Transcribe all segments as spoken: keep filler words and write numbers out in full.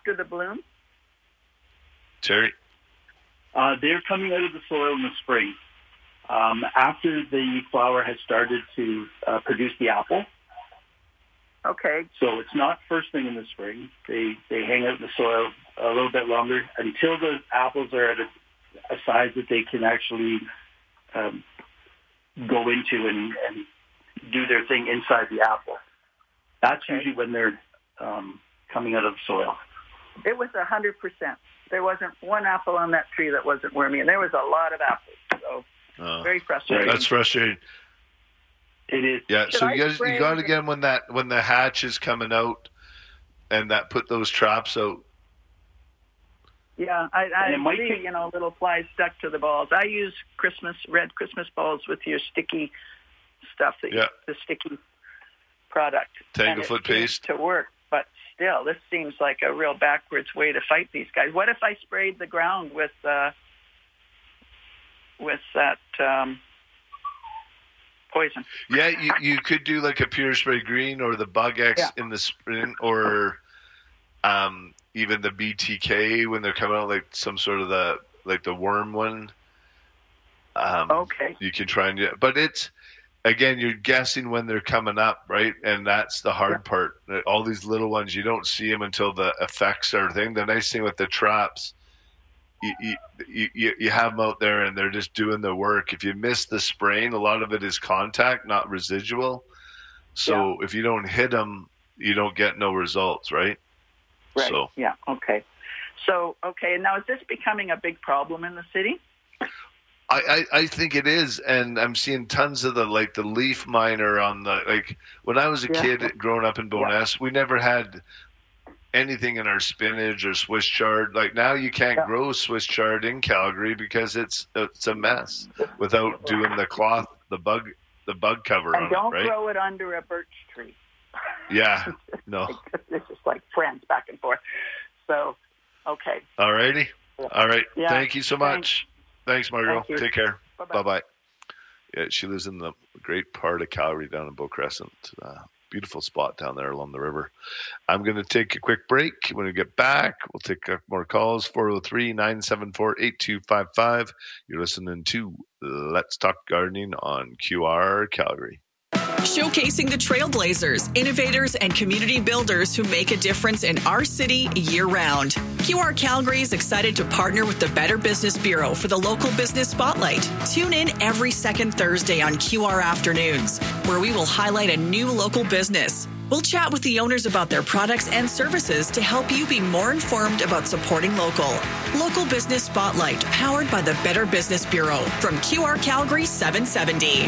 after the bloom? Terry? Uh, they're coming out of the soil in the spring. Um, after the flower has started to uh, produce the apple. Okay. So it's not first thing in the spring. They they hang out in the soil a little bit longer until the apples are at a, a size that they can actually um, go into and, and do their thing inside the apple. That's okay. usually when they're um, coming out of the soil. It was one hundred percent. There wasn't one apple on that tree that wasn't wormy, and there was a lot of apples. So oh, very frustrating. That's frustrating. It is. Yeah, Should so I you guys, spray you got to the- get when that when the hatch is coming out, and that put those traps out. Yeah, I, I And it might see, take- you know, little flies stuck to the balls. I use Christmas red Christmas balls with your sticky stuff, that you, Yeah. the sticky product. Tanglefoot and it seems paste. to work, but still, this seems like a real backwards way to fight these guys. What if I sprayed the ground with uh, with that um, poison? Yeah, you, you could do like a Pure Spray Green or the Bug X Yeah. in the spring, or um, even the B T K when they're coming out, like some sort of the like the worm one. Um, Okay. You can try and do, but it's again, you're guessing when they're coming up, right? And that's the hard Yeah. part. All these little ones, you don't see them until the effects are thing. The nice thing with the traps, you, you, you, you have them out there and they're just doing the work. If you miss the spraying, a lot of it is contact, not residual. So if you don't hit them, you don't get no results, right? Right. So, Yeah. Okay. So, okay. Now, is this becoming a big problem in the city? I, I, I think it is, and I'm seeing tons of the like the leaf miner on the like. When I was a Yeah. kid growing up in Bowness, we never had anything in our spinach or Swiss chard. Like now, you can't Yeah. grow Swiss chard in Calgary because it's it's a mess without doing the cloth, the bug, the bug cover And on don't it, right? grow it under a birch tree. Yeah, no. It's just like friends back and forth. So, okay. All righty, all right. Yeah. Thank you so much. Thanks, Margot. Thank you. Take care. Bye-bye. Bye bye. Yeah, she lives in the great part of Calgary down in Bow Crescent. Uh, beautiful spot down there along the river. I'm going to take a quick break. When we get back, we'll take uh, more calls. four oh three, nine seven four, eight two five five. You're listening to Let's Talk Gardening on Q R Calgary. Showcasing the trailblazers, innovators, and community builders who make a difference in our city year-round. Q R Calgary is excited to partner with the Better Business Bureau for the Local Business Spotlight. Tune in every second Thursday on Q R Afternoons, where we will highlight a new local business. We'll chat with the owners about their products and services to help you be more informed about supporting local. Local Business Spotlight, powered by the Better Business Bureau, from Q R Calgary seven seventy.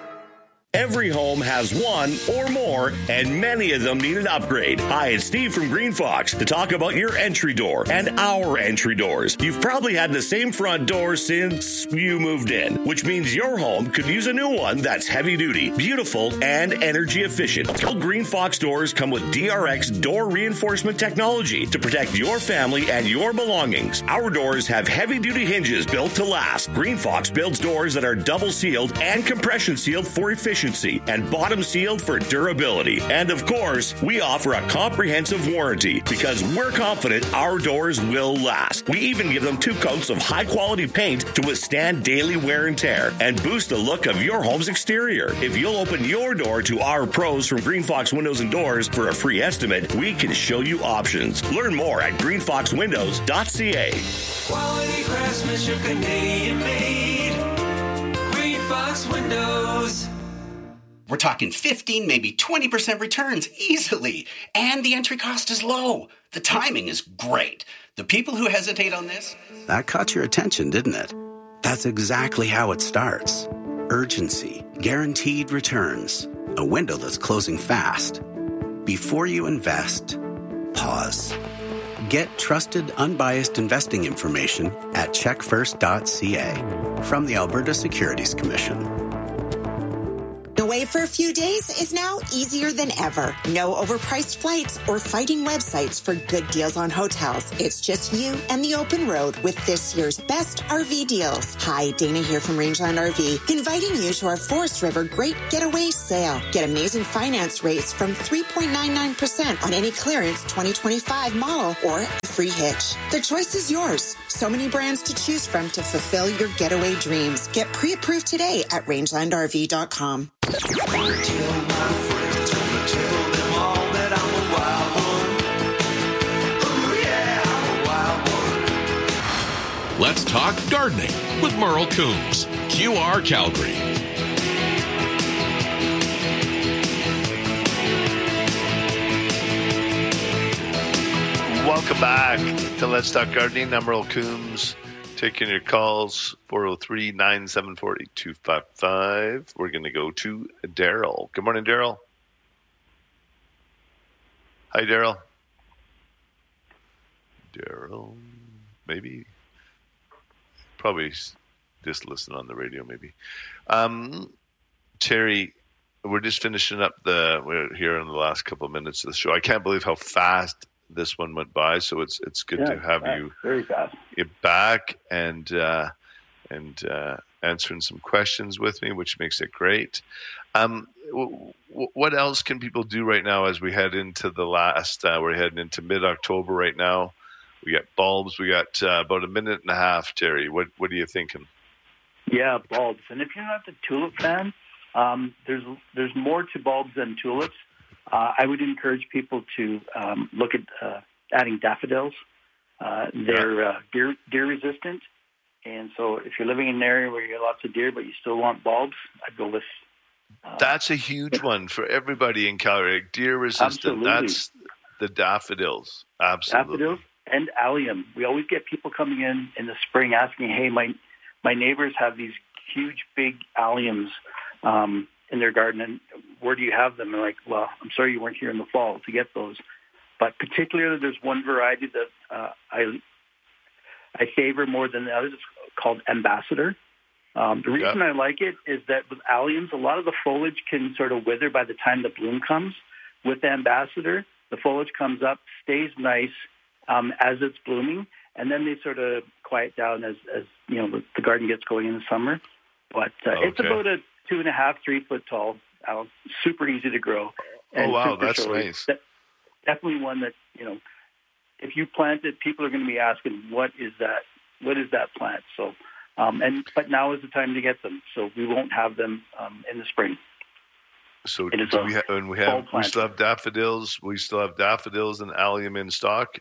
Every home has one or more, and many of them need an upgrade. Hi, it's Steve from Green Fox to talk about your entry door and our entry doors. You've probably had the same front door since you moved in, which means your home could use a new one that's heavy duty, beautiful, and energy efficient. Green Fox doors come with D R X door reinforcement technology to protect your family and your belongings. Our doors have heavy duty hinges built to last. Green Fox builds doors that are double sealed and compression sealed for efficiency, and bottom sealed for durability. And of course, we offer a comprehensive warranty because we're confident our doors will last. We even give them two coats of high quality paint to withstand daily wear and tear and boost the look of your home's exterior. If you'll open your door to our pros from Green Fox Windows and Doors for a free estimate, we can show you options. Learn more at green fox windows dot c a. Quality craftsmanship, Canadian made. Green Fox Windows. We're talking fifteen, maybe twenty percent returns easily. And the entry cost is low. The timing is great. The people who hesitate on this... That caught your attention, didn't it? That's exactly how it starts. Urgency, guaranteed returns, a window that's closing fast. Before you invest, pause. Get trusted, unbiased investing information at check first dot c a from the Alberta Securities Commission. away for a few days is now easier than ever. No overpriced flights or fighting websites for good deals on hotels. It's just you and the open road with this year's best R V deals. Hi, Dana here from Rangeland R V, inviting you to our Forest River Great Getaway Sale. Get amazing finance rates from three point nine nine percent on any clearance twenty twenty-five model or a free hitch. The choice is yours. So many brands to choose from to fulfill your getaway dreams. Get pre-approved today at rangeland R V dot com. Let's talk gardening with Merle Coombs, Q R Calgary. Welcome back to Let's Talk Gardening. I'm Merle Coombs, taking your calls, four oh three, nine seven four, eight two five five. We're going to go to Daryl. Good morning, Daryl. Hi, Daryl. Daryl, maybe. Probably just listen on the radio, maybe. Um, Terry, we're just finishing up the, we're here in the last couple of minutes of the show. I can't believe how fast this one went by, so it's it's good yeah, to have fast, you very fast. back and uh, and uh, answering some questions with me, which makes it great. Um, w- w- what else can people do right now as we head into the last? Uh, we're heading into mid-October right now. We got bulbs. We got uh, about a minute and a half. Terry, what what are you thinking? Yeah, bulbs. And if you're not the tulip fan, um, there's there's more to bulbs than tulips. Uh, I would encourage people to um, look at uh, adding daffodils. Uh, they're uh, deer, deer resistant, and so if you're living in an area where you get lots of deer but you still want bulbs, I'd go with. Uh, That's a huge one for everybody in Calgary. Deer resistant. Absolutely. That's the daffodils. Absolutely. Daffodils and allium. We always get people coming in in the spring asking, "Hey, my my neighbors have these huge, big alliums um, in their garden, and where do you have them?" And like, well, I'm sorry you weren't here in the fall to get those. But particularly, there's one variety that uh, I I favor more than the others. It's called Ambassador. Um, the reason yeah. I like it is that with alliums, a lot of the foliage can sort of wither by the time the bloom comes. With Ambassador, the foliage comes up, stays nice um, as it's blooming, and then they sort of quiet down as, as you know the, the garden gets going in the summer. But uh, okay. it's about a two and a half, three foot tall. Uh, super easy to grow. Oh wow, super that's showy. nice. De- definitely one that you know, if you plant it, people are going to be asking, "What is that? What is that plant?" So, um, and but now is the time to get them. So we won't have them um, in the spring. So It is do a we, ha- and we have fall we plant. still have daffodils. We still have daffodils and allium in stock.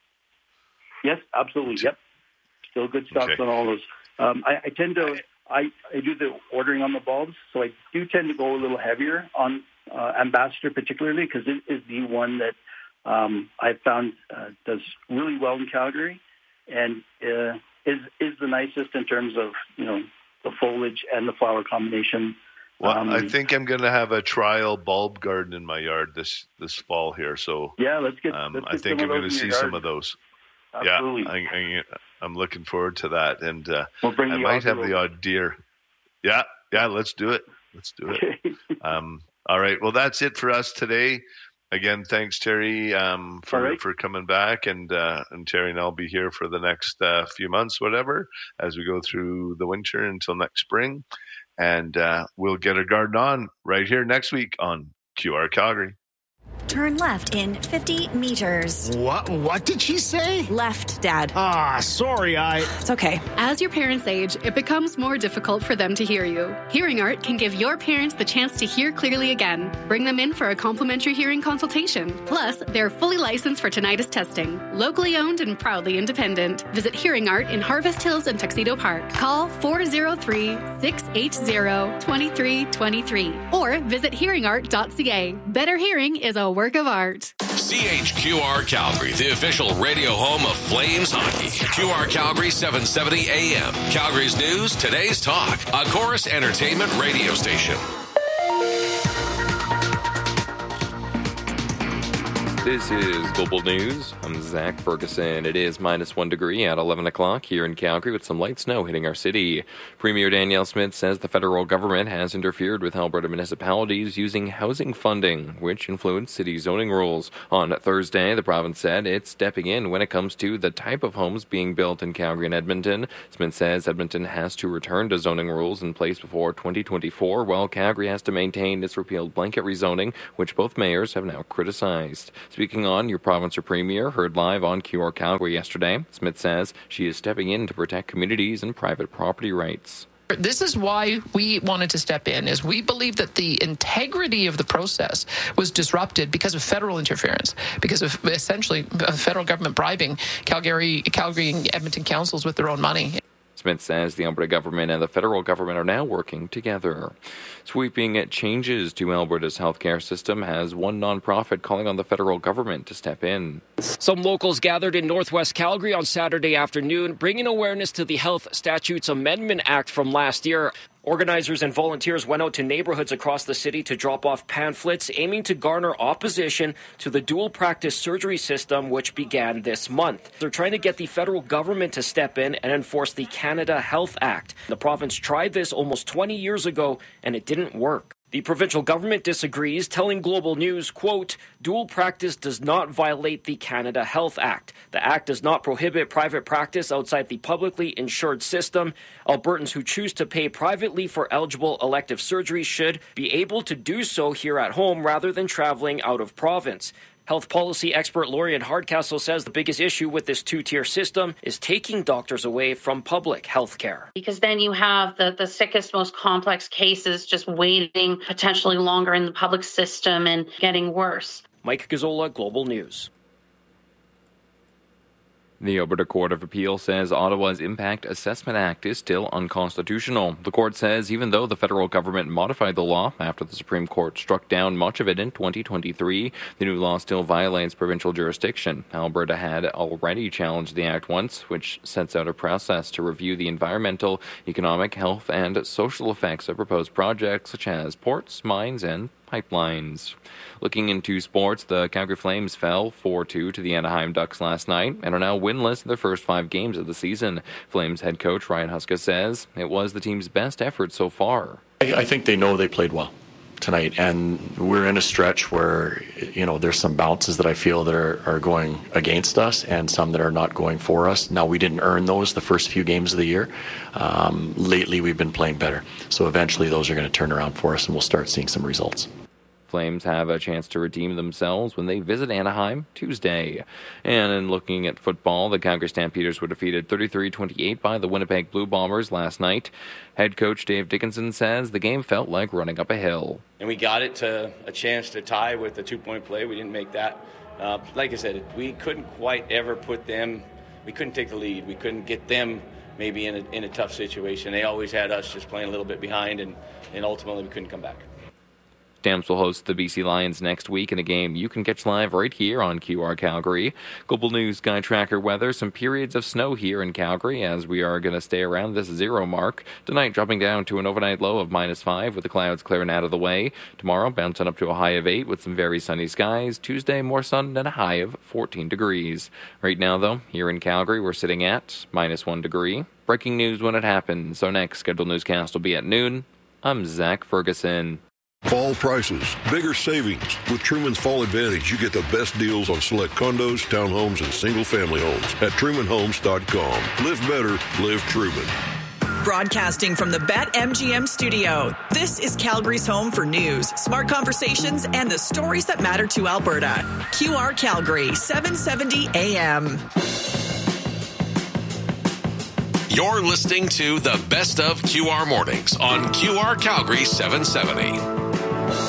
Yes, absolutely. Yep, still good stocks Okay. on all those. Um, I, I tend to I, I do the ordering on the bulbs, so I do tend to go a little heavier on uh, Ambassador, particularly because it is the one that um, I've found uh, does really well in Calgary, and uh, is is the nicest in terms of you know the foliage and the flower combination. Well, Um, I think I'm going to have a trial bulb garden in my yard this this fall here. So Yeah, let's get. um, let's I get think some I'm of going to those in see your some garden. of those. Absolutely. Yeah, I, I, I'm looking forward to that, and uh, We'll bring I the might have auger the over. odd deer. Yeah, yeah, let's do it. Let's do it. um, all right. Well, that's it for us today. Again, thanks, Terry, um, for, All right. for coming back. And uh, and Terry and I'll be here for the next uh, few months, whatever, as we go through the winter until next spring. And uh, we'll get our garden on right here next week on Q R Calgary. Turn left in fifty meters. What? What did she say? Left, Dad. Ah, sorry, I... It's okay. As your parents age, it becomes more difficult for them to hear you. Hearing Art can give your parents the chance to hear clearly again. Bring them in for a complimentary hearing consultation. Plus, they're fully licensed for tinnitus testing. Locally owned and proudly independent. Visit Hearing Art in Harvest Hills and Tuxedo Park. Call four oh three, six eight zero, two three two three or visit hearing art dot c a. Better hearing is a work of art. C H Q R Calgary, the official radio home of Flames hockey. Q R Calgary, seven seventy A M. Calgary's news, today's talk. A Chorus Entertainment radio station. This is Global News. I'm Zach Ferguson. It is minus one degree at eleven o'clock here in Calgary with some light snow hitting our city. Premier Danielle Smith says the federal government has interfered with Alberta municipalities using housing funding, which influenced city zoning rules. On Thursday, the province said it's stepping in when it comes to the type of homes being built in Calgary and Edmonton. Smith says Edmonton has to return to zoning rules in place before twenty twenty-four, while Calgary has to maintain its repealed blanket rezoning, which both mayors have now criticized. Speaking on Your Province or Premier, heard live on Q R Calgary yesterday, Smith says she is stepping in to protect communities and private property rights. This is why we wanted to step in, is we believe that the integrity of the process was disrupted because of federal interference, because of essentially the federal government bribing Calgary, Calgary and Edmonton councils with their own money. Smith says the Alberta government and the federal government are now working together. Sweeping changes to Alberta's healthcare system has one nonprofit calling on the federal government to step in. Some locals gathered in Northwest Calgary on Saturday afternoon, bringing awareness to the Health Statutes Amendment Act from last year. Organizers and volunteers went out to neighborhoods across the city to drop off pamphlets aiming to garner opposition to the dual practice surgery system, which began this month. They're trying to get the federal government to step in and enforce the Canada Health Act. The province tried this almost twenty years ago, and it didn't work. The provincial government disagrees, telling Global News, quote, dual practice does not violate the Canada Health Act. The act does not prohibit private practice outside the publicly insured system. Albertans who choose to pay privately for eligible elective surgery should be able to do so here at home rather than traveling out of province. Health policy expert Lorian Hardcastle says the biggest issue with this two-tier system is taking doctors away from public health care. Because then you have the, the sickest, most complex cases just waiting potentially longer in the public system and getting worse. Mike Gazzola, Global News. The Alberta Court of Appeal says Ottawa's Impact Assessment Act is still unconstitutional. The court says even though the federal government modified the law after the Supreme Court struck down much of it in twenty twenty-three, the new law still violates provincial jurisdiction. Alberta had already challenged the act once, which sets out a process to review the environmental, economic, health, and social effects of proposed projects such as ports, mines, and pipelines. Looking into sports, the Calgary Flames fell four two to the Anaheim Ducks last night and are now winless in their first five games of the season. Flames head coach Ryan Huska says it was the team's best effort so far. I think they know they played well tonight, and we're in a stretch where, you know, there's some bounces that I feel that are, are going against us and some that are not going for us. Now, we didn't earn those the first few games of the year. Um, lately, we've been playing better. So eventually those are going to turn around for us and we'll start seeing some results. Flames have a chance to redeem themselves when they visit Anaheim Tuesday. And in looking at football, the Calgary Stampeders were defeated thirty-three twenty-eight by the Winnipeg Blue Bombers last night. Head coach Dave Dickinson says the game felt like running up a hill. And we got it to a chance to tie with a two-point play. We didn't make that. Uh, like I said, we couldn't quite ever put them, we couldn't take the lead. We couldn't get them maybe in a, in a tough situation. They always had us just playing a little bit behind, and, and ultimately we couldn't come back. Stamps will host the B C Lions next week in a game you can catch live right here on Q R Calgary. Global News Sky Tracker weather, some periods of snow here in Calgary as we are going to stay around this zero mark. Tonight dropping down to an overnight low of minus five with the clouds clearing out of the way. Tomorrow bouncing up to a high of eight with some very sunny skies. Tuesday more sun and a high of fourteen degrees. Right now though, here in Calgary we're sitting at minus one degree. Breaking news when it happens. So next scheduled newscast will be at noon. I'm Zach Ferguson. Fall prices, bigger savings. With Truman's Fall Advantage, you get the best deals on select condos, townhomes, and single-family homes at Truman Homes dot com. Live better, live Truman. Broadcasting from the BetMGM studio, this is Calgary's home for news, smart conversations, and the stories that matter to Alberta. Q R Calgary, seven seventy A M. You're listening to the best of Q R Mornings on Q R Calgary seven seventy.